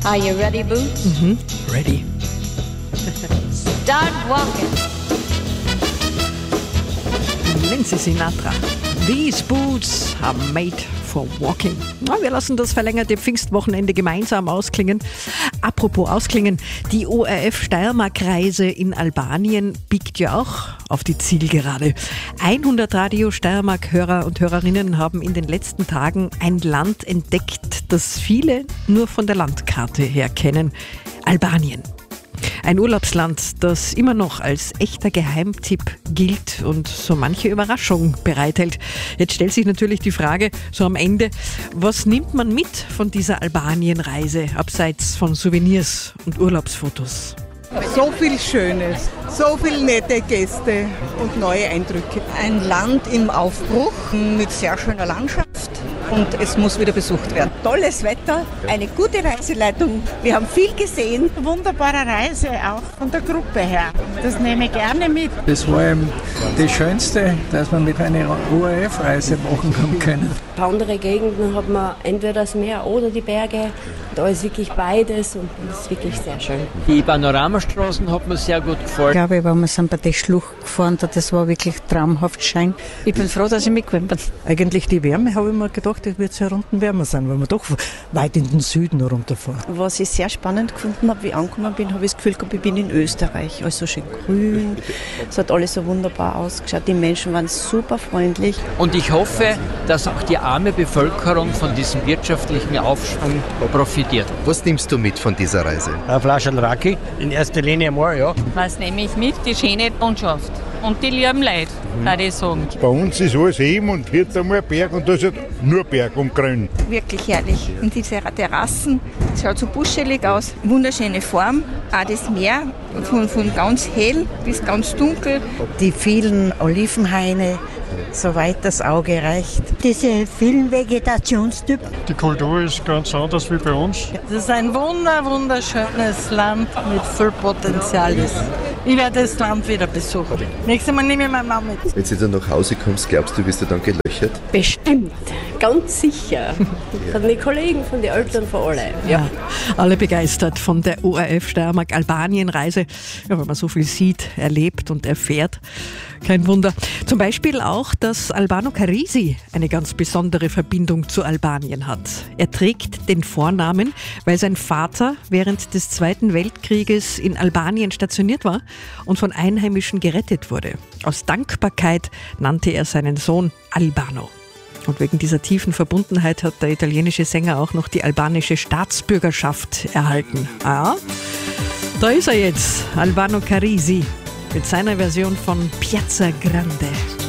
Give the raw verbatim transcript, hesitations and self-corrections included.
Are you ready, Boots? Mhm, ready. Start walking. Nancy Sinatra. These boots are made for walking. Na, wir lassen das verlängerte Pfingstwochenende gemeinsam ausklingen. Apropos ausklingen, die O R F-Steiermark-Reise in Albanien biegt ja auch auf die Zielgerade. hundert Radio-Steiermark-Hörer und Hörerinnen haben in den letzten Tagen ein Land entdeckt, das viele nur von der Landkarte her kennen: Albanien. Ein Urlaubsland, das immer noch als echter Geheimtipp gilt und so manche Überraschung bereithält. Jetzt stellt sich natürlich die Frage, so am Ende, was nimmt man mit von dieser Albanien-Reise, abseits von Souvenirs und Urlaubsfotos? So viel Schönes, so viele nette Gäste und neue Eindrücke. Ein Land im Aufbruch mit sehr schöner Landschaft und es muss wieder besucht werden. Tolles Wetter, eine gute Reiseleitung. Wir haben viel gesehen. Wunderbare Reise, auch von der Gruppe her. Das nehme ich gerne mit. Das war eben das Schönste, dass man mit einer O R F-Reise machen kann können. Ein paar andere Gegenden hat man entweder das Meer oder die Berge. Da ist wirklich beides und das ist wirklich sehr schön. Die Panoramastraßen hat mir sehr gut gefallen. Ich glaube, wenn wir sind bei der Schlucht gefahren, das war wirklich traumhaft schön. Ich bin froh, dass ich mitgekommen bin. Eigentlich die Wärme, habe ich mir gedacht, das wird sehr unten wärmer sein, weil wir doch weit in den Süden runterfahren. Was ich sehr spannend gefunden habe, wie ich angekommen bin, habe ich das Gefühl gehabt, ich bin in Österreich. Alles so schön grün, es hat alles so wunderbar ausgeschaut. Die Menschen waren super freundlich. Und ich hoffe, dass auch die arme Bevölkerung von diesem wirtschaftlichen Aufschwung profitiert. Was nimmst du mit von dieser Reise? Eine Flasche Raki, in erster Linie mal, ja. Was nehme ich mit? Die schöne Landschaft und die lieben Leute, mhm. würde ich sagen. Bei uns ist alles eben und wird einmal Berg und da ist halt nur Berg und Grün. Wirklich herrlich. Und diese Terrassen, es schaut so buschelig aus, wunderschöne Form. Auch das Meer, von, von ganz hell bis ganz dunkel. Die vielen Olivenhaine, soweit das Auge reicht. Diese vielen Vegetationstypen. Die Kultur ist ganz anders wie bei uns. Das ist ein wunder, wunderschönes Land mit viel Potenzial. Ich werde das Land wieder besuchen. Nächstes Mal nehme ich meine Mama mit. Wenn du dann nach Hause kommst, glaubst du, wirst du dann gelöchert? Bestimmt, ganz sicher. Von den Kollegen, von den Eltern, von allen. Ja. Ja, alle begeistert von der O R F-Steiermark-Albanien-Reise. Ja, weil man so viel sieht, erlebt und erfährt. Kein Wunder. Zum Beispiel auch, dass Albano Carisi eine ganz besondere Verbindung zu Albanien hat. Er trägt den Vornamen, weil sein Vater während des Zweiten Weltkrieges in Albanien stationiert war und von Einheimischen gerettet wurde. Aus Dankbarkeit nannte er seinen Sohn Albano. Und wegen dieser tiefen Verbundenheit hat der italienische Sänger auch noch die albanische Staatsbürgerschaft erhalten. Ah, da ist er jetzt, Albano Carisi, mit seiner Version von Piazza Grande.